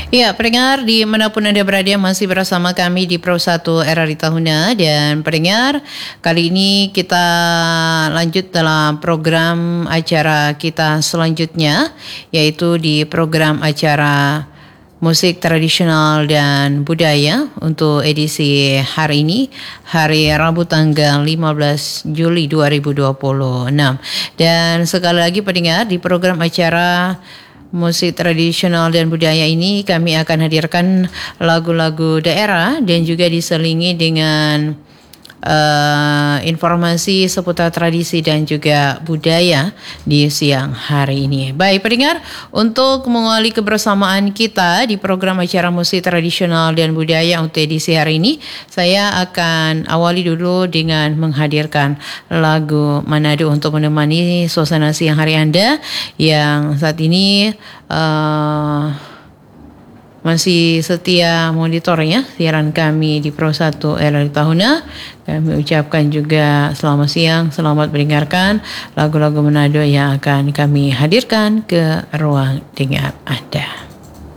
Ya, pendengar dimanapun Anda berada masih bersama kami di Pro 1 RRI Tahuna. Dan pendengar, kali ini kita lanjut dalam program acara kita selanjutnya, yaitu di program acara musik tradisional dan budaya untuk edisi hari ini, hari Rabu tanggal 15 Juli 2026. Dan sekali lagi pendengar, di program acara musik tradisional dan budaya ini kami akan hadirkan lagu-lagu daerah dan juga diselingi dengan informasi seputar tradisi dan juga budaya di siang hari ini. Baik pendengar, untuk mengawali kebersamaan kita di program acara musik tradisional dan budaya untuk edisi hari ini, saya akan awali dulu dengan menghadirkan lagu Manado untuk menemani suasana siang hari Anda yang saat ini masih setia monitornya siaran kami di Pro 1 RRI Tahuna. Kami ucapkan juga selamat siang, selamat mendengarkan lagu-lagu Manado yang akan kami hadirkan ke ruang dengar Anda.